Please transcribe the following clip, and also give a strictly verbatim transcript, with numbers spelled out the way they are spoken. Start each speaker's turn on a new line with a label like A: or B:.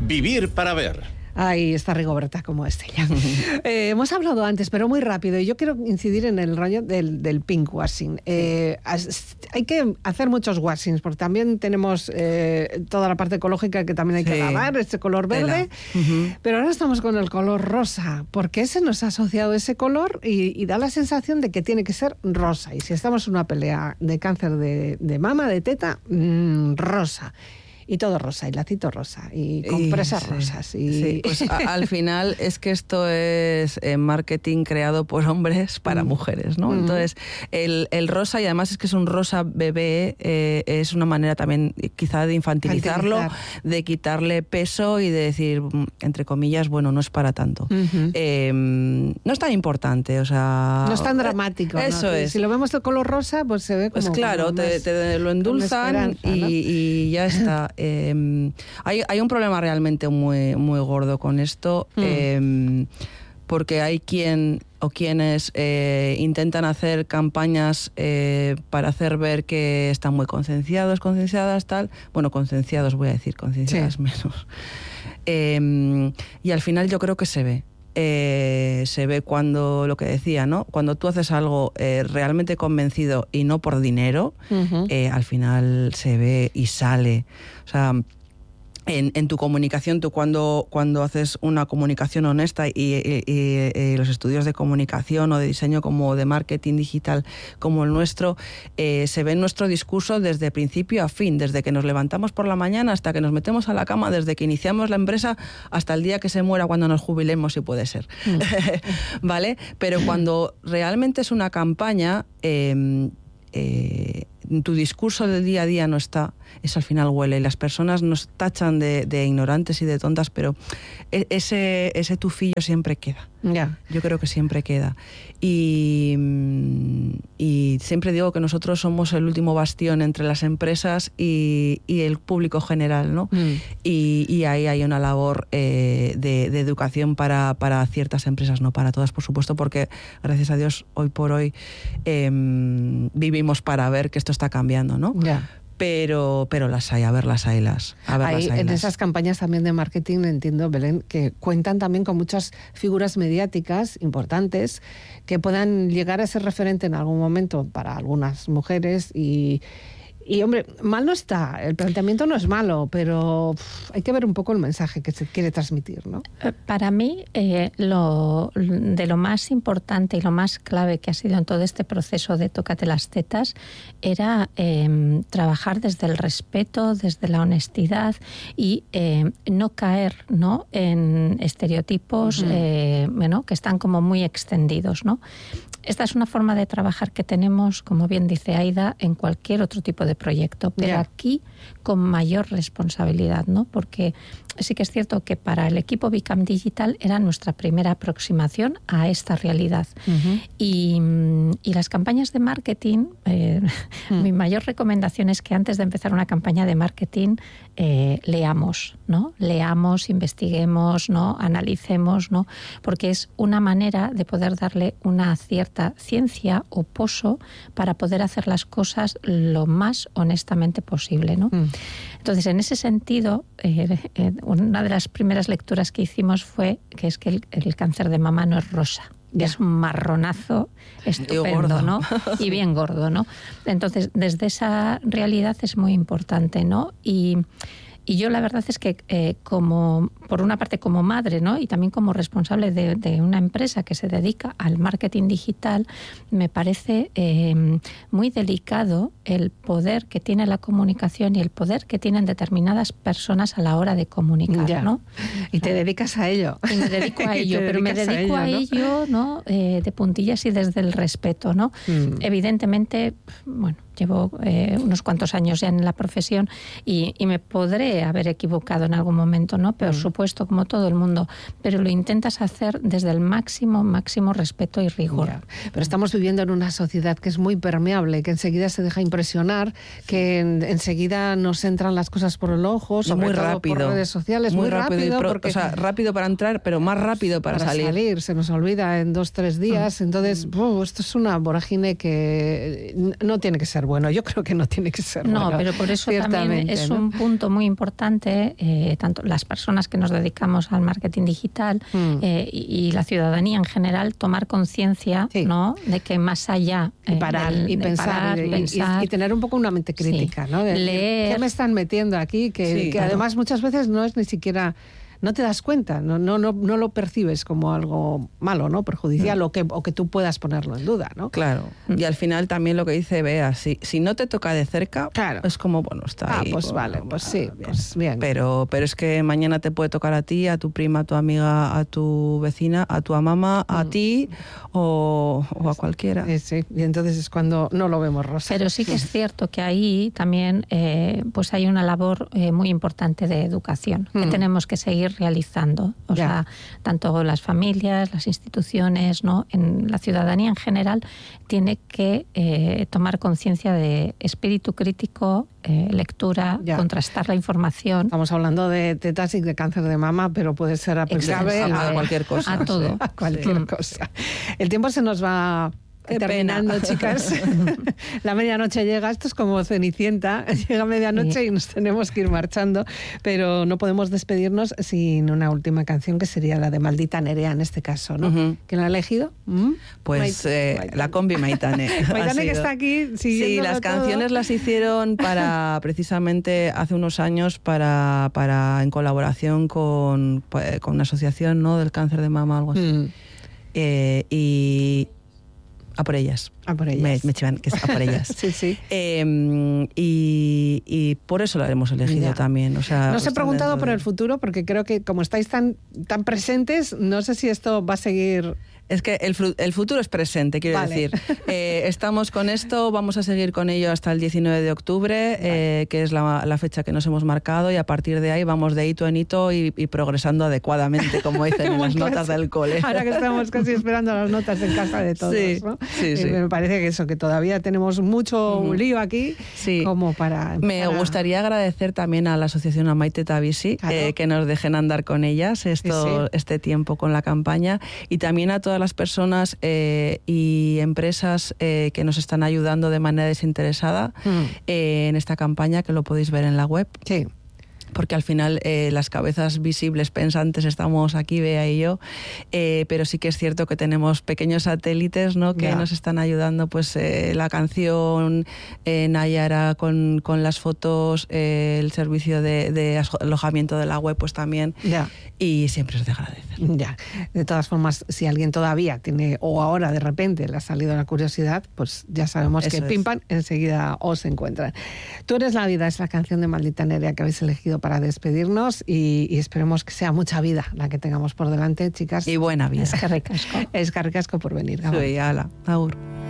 A: Vivir para ver.
B: Ahí está Rigoberta como Estella. eh, hemos hablado antes, pero muy rápido, y yo quiero incidir en el rollo del, del pink washing. Eh, as, hay que hacer muchos washings, porque también tenemos eh, toda la parte ecológica que también hay sí. que lavar, ese color verde, uh-huh. pero ahora estamos con el color rosa. ¿Por qué se nos ha asociado ese color? Y, y da la sensación de que tiene que ser rosa. Y si estamos en una pelea de cáncer de, de mama, de teta, mmm, rosa. Y todo rosa, y lacito rosa, y compresas sí, rosas. Y...
C: Sí, pues a, al final es que esto es eh, marketing creado por hombres para mm. mujeres, ¿no? Mm. Entonces, el, el rosa, y además es que es un rosa bebé, eh, es una manera también quizá de infantilizarlo, Infantilizar. de quitarle peso y de decir, entre comillas, bueno, no es para tanto. Uh-huh. Eh, no es tan importante, o sea...
B: No es tan dramático,
C: Eso
B: ¿no?
C: es.
B: Si lo vemos de color rosa, pues se ve como...
C: Pues claro, como te, te lo endulzan y, ¿no? y ya está. Eh, hay, hay un problema realmente muy, muy gordo con esto, mm. eh, porque hay quien o quienes eh, intentan hacer campañas eh, para hacer ver que están muy concienciados, concienciadas, tal. Bueno, concienciados voy a decir, concienciadas sí. menos. Eh, y al final yo creo que se ve. Eh, se ve cuando, lo que decía, ¿no? Cuando tú haces algo eh, realmente convencido y no por dinero, uh-huh. eh, al final se ve y sale. O sea, en, en tu comunicación, tú cuando, cuando haces una comunicación honesta y, y, y, y los estudios de comunicación o de diseño como de marketing digital como el nuestro, eh, se ve en nuestro discurso desde principio a fin, desde que nos levantamos por la mañana hasta que nos metemos a la cama, desde que iniciamos la empresa hasta el día que se muera, cuando nos jubilemos, si puede ser. Mm. ¿Vale? Pero cuando realmente es una campaña... Eh, eh, tu discurso del día a día no está, eso al final huele y las personas nos tachan de, de ignorantes y de tontas, pero ese, ese tufillo siempre queda.
B: Yeah.
C: Yo creo que siempre queda. Y, y siempre digo que nosotros somos el último bastión entre las empresas y, y el público general, ¿no? Mm. Y, y ahí hay una labor eh, de, de educación para, para ciertas empresas, no para todas, por supuesto, porque gracias a Dios hoy por hoy eh, vivimos para ver que esto está cambiando, ¿no?
B: Yeah.
C: Pero, pero las hay, a ver las hay las. A ver,
B: hay,
C: las hay
B: en
C: las.
B: esas campañas también de marketing, entiendo, Belén, que cuentan también con muchas figuras mediáticas importantes que puedan llegar a ser referente en algún momento para algunas mujeres y... Y, hombre, mal no está, el planteamiento no es malo, pero uf, hay que ver un poco el mensaje que se quiere transmitir, ¿no?
D: Para mí, eh, lo, de lo más importante y lo más clave que ha sido en todo este proceso de Tócate las tetas era eh, trabajar desde el respeto, desde la honestidad y eh, no caer, ¿no?, en estereotipos uh-huh. eh, bueno, que están como muy extendidos, ¿no? Esta es una forma de trabajar que tenemos, como bien dice Aida, en cualquier otro tipo de proyecto, pero yeah. aquí con mayor responsabilidad, ¿no? Porque sí que es cierto que para el equipo Bicam Digital era nuestra primera aproximación a esta realidad. Uh-huh. Y, y las campañas de marketing, eh, uh-huh. mi mayor recomendación es que antes de empezar una campaña de marketing eh, leamos, ¿no? Leamos, investiguemos, ¿no? Analicemos, ¿no? Porque es una manera de poder darle una cierta ciencia o poso para poder hacer las cosas lo más honestamente posible, ¿no? Mm. Entonces, en ese sentido, eh, eh, una de las primeras lecturas que hicimos fue que es que el, el cáncer de mama no es rosa. Ya. Es un marronazo estupendo, ¿no? Y bien gordo, ¿no? Entonces, desde esa realidad es muy importante, ¿no? Y... Y yo la verdad es que eh, como, por una parte como madre, ¿no?, y también como responsable de, de una empresa que se dedica al marketing digital, me parece eh, muy delicado el poder que tiene la comunicación y el poder que tienen determinadas personas a la hora de comunicar,
B: ya. ¿no? Y te dedicas a ello.
D: Y me dedico a ello, pero me dedico a ello, a ello ¿no? ¿no? Eh, de puntillas y desde el respeto, ¿no? Mm. Evidentemente, bueno, llevo eh, unos cuantos años ya en la profesión y, y me podré haber equivocado en algún momento, ¿no? Por mm. supuesto, como todo el mundo, pero lo intentas hacer desde el máximo, máximo respeto y rigor.
B: Yeah. Pero estamos viviendo en una sociedad que es muy permeable, que enseguida se deja impresionar, que en, enseguida nos entran las cosas por el ojo, sobre
C: muy
B: todo
C: rápido.
B: por redes sociales,
C: muy,
B: muy
C: rápido,
B: rápido,
C: pro,
B: porque,
C: o sea, rápido para entrar, pero más rápido para,
B: para
C: salir.
B: salir. Se nos olvida en dos, tres días, mm. entonces, uh, esto es una vorágine que no tiene que ser ser bueno. Yo creo que no tiene que ser
D: no,
B: bueno.
D: No, pero por eso también es ¿no? un punto muy importante, eh, tanto las personas que nos dedicamos al marketing digital mm. eh, y, y la ciudadanía en general, tomar conciencia sí. ¿no? de que más allá...
B: Eh, y parar, del, y, pensar, parar y, pensar, y, y tener un poco una mente crítica, sí. ¿no? De,
D: leer...
B: ¿Qué me están metiendo aquí? Que, sí, que claro. además muchas veces no es ni siquiera... No te das cuenta, no, no, no, no lo percibes como algo malo, ¿no? Perjudicial, mm. o, que, o que tú puedas ponerlo en duda, ¿no?
C: Claro. Y al final también lo que dice Bea, si, si no te toca de cerca,
B: claro.
C: es como, bueno, está
B: ah,
C: ahí.
B: Ah, pues bueno, vale, pues sí, bien. pues bien.
C: Pero, pero es que mañana te puede tocar a ti, a tu prima, a tu amiga, a tu vecina, a tu mamá, a mm. ti o, o a cualquiera.
B: Sí, sí, y entonces es cuando no lo vemos rosa.
D: Pero sí que es cierto que ahí también eh, pues hay una labor eh, muy importante de educación mm. que tenemos que seguir realizando, o ya. sea, tanto las familias, las instituciones, ¿no? En la ciudadanía en general tiene que eh, tomar conciencia de espíritu crítico, eh, lectura, ya. contrastar la información.
B: Estamos hablando de tetas y de cáncer de mama, pero puede ser aplicable a,
C: a cualquier cosa,
D: a todo,
B: sí. a cualquier sí. cosa. El tiempo se nos va
C: Qué
B: terminando,
C: pena.
B: chicas. La medianoche llega, esto es como Cenicienta, llega medianoche sí. y nos tenemos que ir marchando, pero no podemos despedirnos sin una última canción que sería la de Maldita Nerea en este caso, ¿no? Uh-huh. ¿Quién la ha elegido? ¿Mm?
C: Pues eh, la combi Maitane.
B: Maitane que está aquí
C: Sí, las
B: todo.
C: canciones las hicieron para precisamente hace unos años para, para en colaboración con, con una asociación, ¿no? del cáncer de mama, algo así. Mm. Eh, y a por ellas.
B: A por ellas.
C: Me, me chivan que es a por ellas.
B: sí, sí.
C: Eh, y, y por eso la hemos elegido ya. también. O sea,
B: no os he preguntado por el futuro, porque creo que como estáis tan, tan presentes, no sé si esto va a seguir...
C: Es que el, el futuro es presente, quiero vale. decir. Eh, estamos con esto, vamos a seguir con ello hasta el diecinueve de octubre, vale. eh, que es la, la fecha que nos hemos marcado, y a partir de ahí vamos de hito en hito y, y progresando adecuadamente, como dicen en las notas del cole.
B: Ahora que estamos casi esperando las notas en casa de todos,
C: sí,
B: ¿no?
C: Sí, sí.
B: Me parece que eso, que todavía tenemos mucho uh-huh. lío aquí,
C: sí.
B: como para...
C: Me
B: para...
C: gustaría agradecer también a la asociación Amaite Tabisi, claro. eh, que nos dejen andar con ellas esto, sí, sí. este tiempo con la campaña, y también a todas las personas Eh, y empresas eh, que nos están ayudando de manera desinteresada mm. eh, en esta campaña, que lo podéis ver en la web.
B: Sí.
C: Porque al final eh, las cabezas visibles pensantes estamos aquí, Bea y yo, eh, pero sí que es cierto que tenemos pequeños satélites, ¿no? que yeah. nos están ayudando, pues eh, la canción, eh, Nayara con, con las fotos, eh, el servicio de, de alojamiento de la web, pues también,
B: yeah.
C: y siempre os de agradecer.
B: Ya, de todas formas, si alguien todavía tiene, o ahora de repente le ha salido la curiosidad, pues ya sabemos Eso que es. Pim Pam enseguida os encuentran. Tú eres la vida, es la canción de Maldita Nerea que habéis elegido para despedirnos, y, y esperemos que sea mucha vida la que tengamos por delante, chicas.
C: Y buena vida.
D: Eskerrik asko.
B: Eskerrik asko por venir.
C: Sí, ala, agur.